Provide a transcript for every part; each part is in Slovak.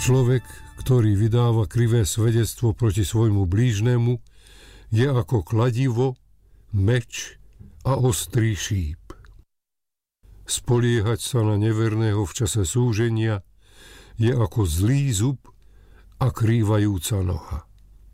Človek, ktorý vydáva krivé svedectvo proti svojmu blížnemu, je ako kladivo, meč a ostrý šíp. Spoliehať sa na neverného v čase súženia je ako zlý zub a krývajúca noha.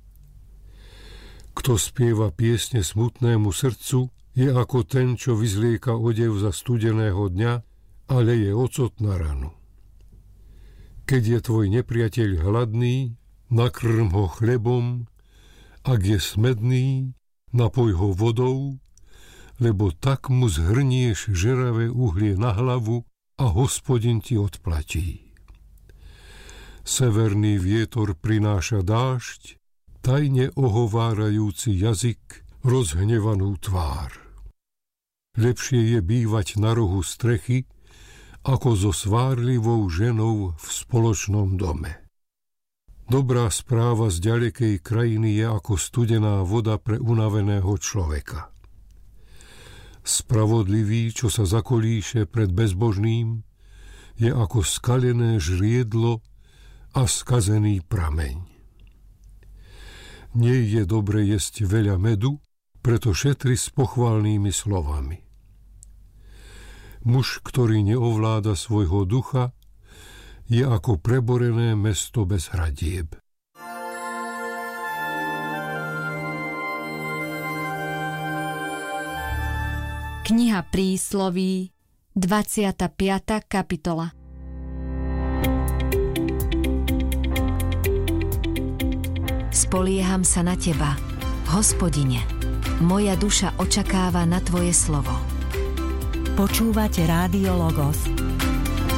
Kto spieva piesne smutnému srdcu, je ako ten, čo vyzlieka odev za studeného dňa a leje ocot na ranu. Keď je tvoj nepriateľ hladný, nakrm ho chlebom, ak je smedný, napoj ho vodou, lebo tak mu zhrnieš žeravé uhlie na hlavu a Hospodin ti odplatí. Severný vietor prináša dážď, tajne ohovárajúci jazyk rozhnevanú tvár. Lepšie je bývať na rohu strechy, ako so svárlivou ženou v spoločnom dome. Dobrá správa z ďalekej krajiny je ako studená voda pre unaveného človeka. Spravodlivý, čo sa zakolíše pred bezbožným, je ako skalené žriedlo a skazený prameň. Nie je dobre jesť veľa medu, preto šetri s pochválnymi slovami. Muž, ktorý neovláda svojho ducha, je ako preborené mesto bez hradieb. Kniha Prísloví, 25. kapitola. Spolieham sa na Teba, Hospodine. Moja duša očakáva na Tvoje slovo. Počúvate Rádio Logos,